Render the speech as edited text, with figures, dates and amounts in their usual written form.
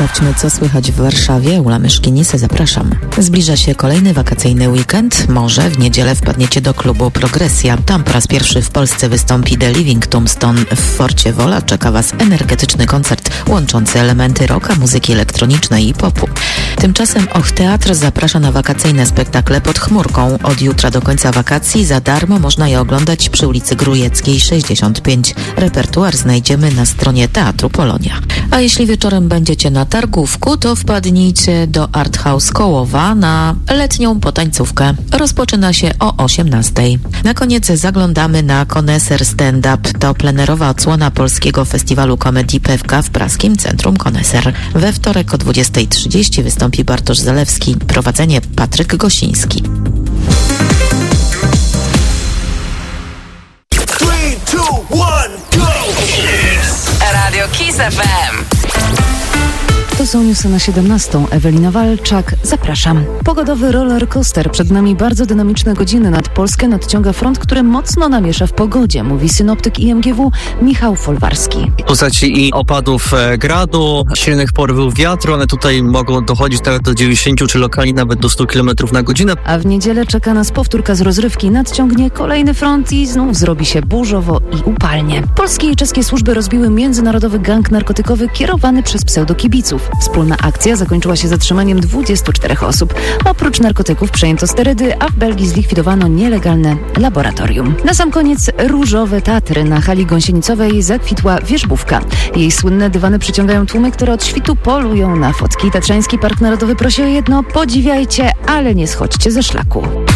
Sprawdźmy, co słychać w Warszawie. Ula Myszkinis, zapraszam. Zbliża się kolejny wakacyjny weekend. Może w niedzielę wpadniecie do klubu Progresja. Tam po raz pierwszy w Polsce wystąpi The Living Tombstone. W Forcie Wola czeka Was energetyczny koncert łączący elementy rocka, muzyki elektronicznej i popu. Tymczasem Och Teatr zaprasza na wakacyjne spektakle pod chmurką. Od jutra do końca wakacji za darmo można je oglądać przy ulicy Grujeckiej 65. Repertuar znajdziemy na stronie Teatru Polonia. A jeśli wieczorem będziecie na Targówku, to wpadnijcie do Art House Kołowa na letnią potańcówkę. Rozpoczyna się o 18:00. Na koniec zaglądamy na Koneser Stand-Up. To plenerowa odsłona polskiego festiwalu komedii Pewka w praskim Centrum Koneser. We wtorek o 20:30 wystąpi Bartosz Zalewski. Prowadzenie Patryk Gosiński. 3, 2, 1, go! Radio Kiss FM. To są newsy na 17:00. Ewelina Walczak, zapraszam. Pogodowy roller coaster. Przed nami bardzo dynamiczne godziny. Nad Polskę nadciąga front, który mocno namiesza w pogodzie, mówi synoptyk IMGW Michał Folwarski. W postaci i opadów gradu, silnych porywów wiatru, one tutaj mogą dochodzić nawet do 90 czy lokalnie nawet do 100 km na godzinę. A w niedzielę czeka nas powtórka z rozrywki. Nadciągnie kolejny front i znów zrobi się burzowo i upalnie. Polskie i czeskie służby rozbiły międzynarodowy gang narkotykowy kierowany przez pseudokibiców. Wspólna akcja zakończyła się zatrzymaniem 24 osób. Oprócz narkotyków przejęto sterydy, a w Belgii zlikwidowano nielegalne laboratorium. Na sam koniec różowe Tatry. Na hali gąsienicowej zakwitła wierzbówka. Jej słynne dywany przyciągają tłumy, które od świtu polują na fotki. Tatrzański Park Narodowy prosi o jedno: podziwiajcie, ale nie schodźcie ze szlaku.